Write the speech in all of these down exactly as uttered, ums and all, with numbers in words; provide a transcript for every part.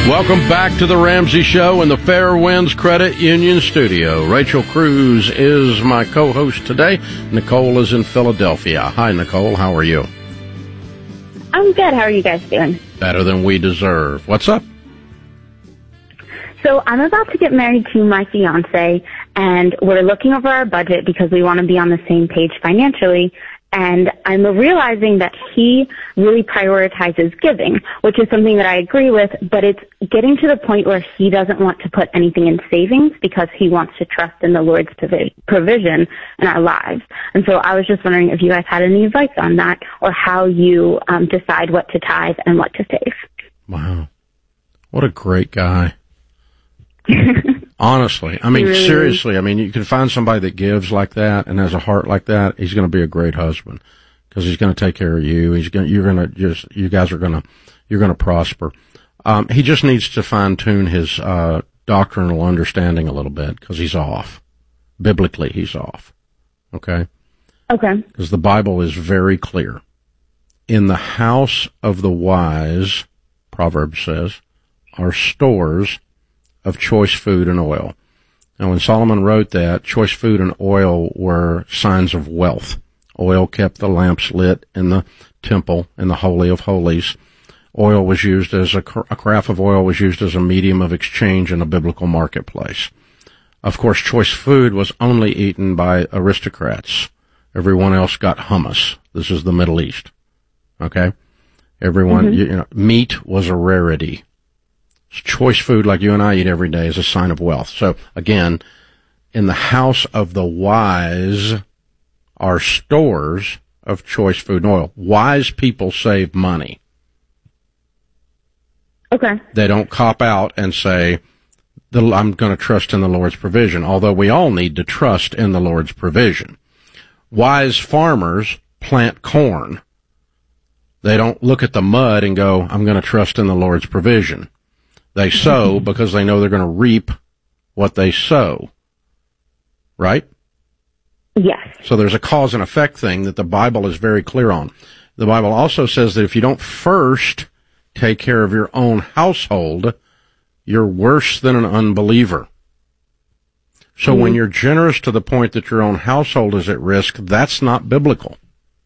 Welcome back to the Ramsey Show in the Fairwinds Credit Union studio. Rachel Cruz is my co-host today. Nicole is in Philadelphia. Hi, Nicole. How are you? I'm good. How are you guys doing? Better than we deserve. What's up? So I'm about to get married to my fiance, and we're looking over our budget because we want to be on the same page financially. And I'm realizing that he really prioritizes giving, which is something that I agree with, but it's getting to the point where he doesn't want to put anything in savings because he wants to trust in the Lord's provision in our lives. And so I was just wondering if you guys had any advice on that, or how you um, decide what to tithe and what to save. Wow. What a great guy. Honestly, I mean, really seriously, I mean, you can find somebody that gives like that and has a heart like that. He's going to be a great husband because he's going to take care of you. He's going, you're going to just, you guys are going to, you're going to prosper. Um, he just needs to fine tune his, uh, doctrinal understanding a little bit because he's off. Biblically, he's off. Okay? Okay. Because the Bible is very clear. In the house of the wise, Proverbs says, are stores of choice food and oil. Now, when Solomon wrote that, choice food and oil were signs of wealth. Oil kept the lamps lit in the temple, in the Holy of Holies. Oil was used as a, a carafe of oil was used as a medium of exchange in a biblical marketplace. Of course, choice food was only eaten by aristocrats. Everyone else got hummus. This is the Middle East. Okay? Everyone, mm-hmm. you, you know, meat was a rarity. Choice food like you and I eat every day is a sign of wealth. So again, in the house of the wise are stores of choice food and oil. Wise people save money. Okay. They don't cop out and say, I'm going to trust in the Lord's provision, although we all need to trust in the Lord's provision. Wise farmers plant corn. They don't look at the mud and go, I'm going to trust in the Lord's provision. They sow because they know they're going to reap what they sow. Right? Yes. So there's a cause and effect thing that the Bible is very clear on. The Bible also says that if you don't first take care of your own household, you're worse than an unbeliever. So mm-hmm. when you're generous to the point that your own household is at risk, that's not biblical.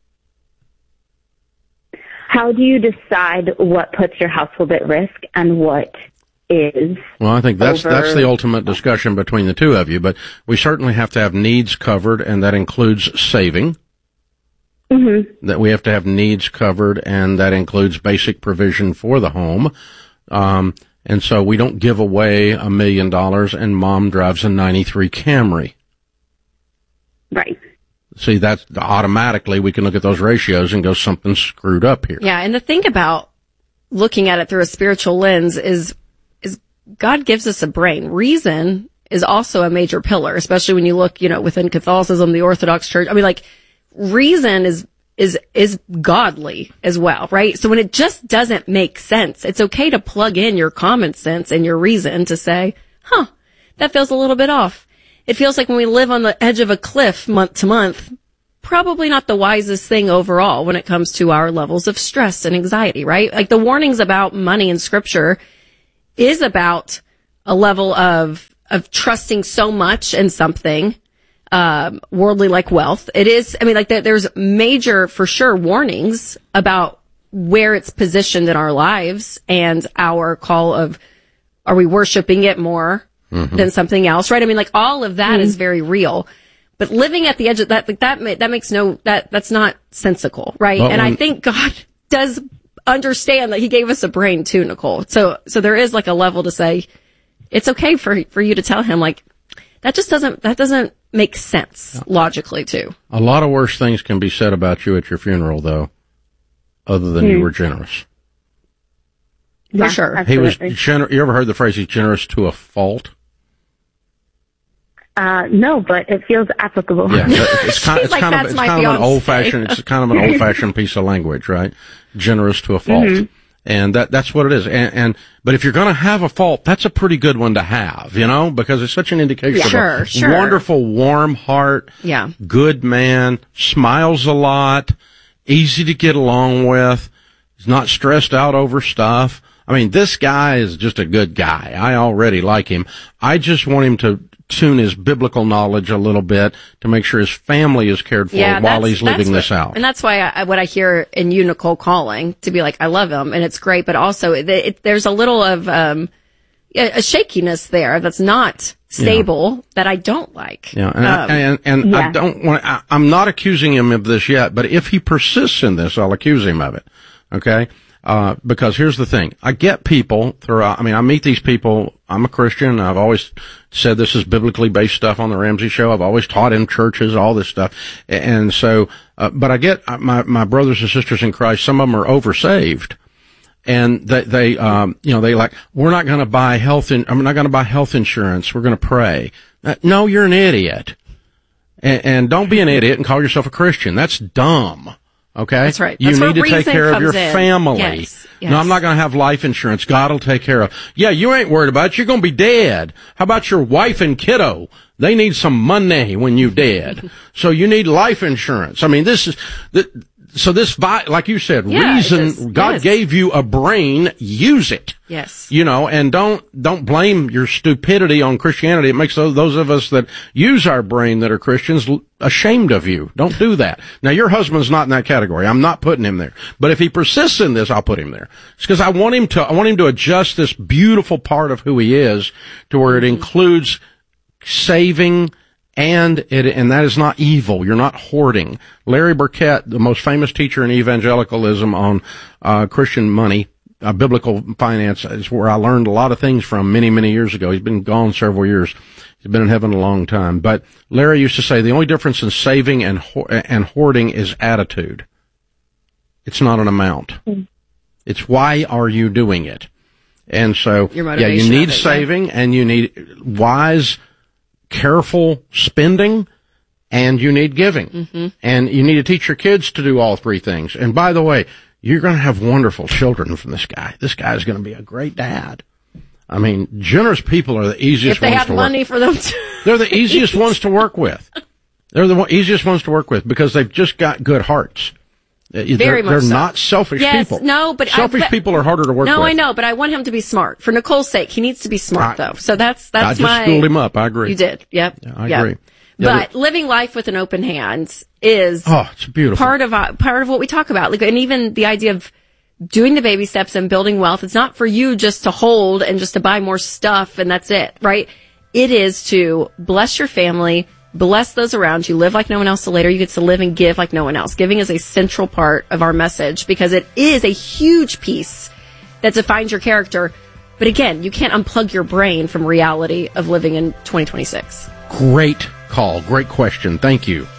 How do you decide what puts your household at risk and what is well, I think that's over... that's the ultimate discussion between the two of you, but we certainly have to have needs covered, and that includes saving. Mm-hmm. That we have to have needs covered, and that includes basic provision for the home. Um, and so we don't give away a million dollars and mom drives a ninety-three Camry. Right. See, that's automatically we can look at those ratios and go, something's screwed up here. Yeah, and the thing about looking at it through a spiritual lens is God gives us a brain. Reason is also a major pillar, especially when you look, you know, within Catholicism, the Orthodox Church. I mean, like, reason is, is, is godly as well, right? So when it just doesn't make sense, it's okay to plug in your common sense and your reason to say, huh, that feels a little bit off. It feels like when we live on the edge of a cliff month to month, probably not the wisest thing overall when it comes to our levels of stress and anxiety, right? Like the warnings about money in Scripture is about a level of, of trusting so much in something, um, worldly like wealth. It is, I mean, like there, there's major, for sure, warnings about where it's positioned in our lives and our call of, are we worshiping it more mm-hmm. than something else, right? I mean, like all of that mm-hmm. is very real. But living at the edge of that, like that, that makes no, that, that's not sensical, right? Well, and when, I think God does understand that he gave us a brain too, Nicole. So, so there is like a level to say, it's okay for, for you to tell him like, that just doesn't, that doesn't make sense yeah. logically too. A lot of worse things can be said about you at your funeral though, other than mm. you were generous. For yeah, sure. Absolutely. He was generous. You ever heard the phrase, he's generous to a fault? Uh, no, but it feels applicable. Yeah, it's kind, it's like, kind of, it's kind of an old fashioned, it's kind of an old fashioned piece of language, right? Generous to a fault. Mm-hmm. And that, that's what it is. And, and, but if you're going to have a fault, that's a pretty good one to have, you know, because it's such an indication yeah, of sure, a sure. wonderful, warm heart, yeah. good man, smiles a lot, easy to get along with, is not stressed out over stuff. I mean, this guy is just a good guy. I already like him. I just want him to tune his biblical knowledge a little bit to make sure his family is cared for yeah, while he's living what, this out. And that's why I, what I hear in you, Nicole, calling to be like, I love him and it's great, but also it, it, there's a little of um, a shakiness there that's not stable yeah. that I don't like. Yeah, and um, I, and, and yeah. I don't want. I, I'm not accusing him of this yet, but if he persists in this, I'll accuse him of it. Okay. Uh, because here's the thing. I get people throughout, I mean, I meet these people. I'm a Christian. I've always said this is biblically based stuff on the Ramsey Show. I've always taught in churches, all this stuff. And so, uh, but I get my, my brothers and sisters in Christ, some of them are oversaved. And they, they, um, you know, they like, we're not going to buy health, in, I'm not going to buy health insurance. We're going to pray. Uh, no, you're an idiot. And, and don't be an idiot and call yourself a Christian. That's dumb. Okay? That's right. You That's need to take care of your in. family. Yes, yes. No, I'm not going to have life insurance. God will take care of. Yeah, you ain't worried about it. You're going to be dead. How about your wife and kiddo? They need some money when you dead. So you need life insurance. I mean, this is, the, so this, like you said, yeah, reason, God yes. gave you a brain, use it. Yes. You know, and don't, don't blame your stupidity on Christianity. It makes those, those of us that use our brain that are Christians ashamed of you. Don't do that. Now, your husband's not in that category. I'm not putting him there. But if he persists in this, I'll put him there. It's because I want him to, I want him to adjust this beautiful part of who he is to where it includes saving and it, and that is not evil. You're not hoarding. Larry Burkett, the most famous teacher in evangelicalism on, uh, Christian money, Uh, biblical finance, is where I learned a lot of things from many, many years ago. He's been gone several years. He's been in heaven a long time. But Larry used to say the only difference in saving and ho- and hoarding is attitude. It's not an amount. Mm. It's why are you doing it? And so, yeah, you need it, saving yeah. and you need wise, careful spending and you need giving. Mm-hmm. And you need to teach your kids to do all three things. And by the way, you're going to have wonderful children from this guy. This guy is going to be a great dad. I mean, generous people are the easiest ones to work with. If they have money for them to They're the easiest ones to work with. They're the easiest ones to work with because they've just got good hearts. Very they're, much They're so. not selfish yes, people. No, but selfish I, but, people are harder to work no, with. No, I know, but I want him to be smart. For Nicole's sake, he needs to be smart, I, though. So that's, that's I just my... schooled him up. I agree. You did. Yep. Yeah, I yep. agree. Yeah, but living life with an open hand is oh, it's beautiful. part of uh, part of what we talk about. Like, and even the idea of doing the baby steps and building wealth. It's not for you just to hold and just to buy more stuff and that's it, right? It is to bless your family, bless those around you, live like no one else, so later you get to live and give like no one else. Giving is a central part of our message because it is a huge piece that defines your character. But again, you can't unplug your brain from reality of living in twenty twenty-six. Great call. Great question. Thank you.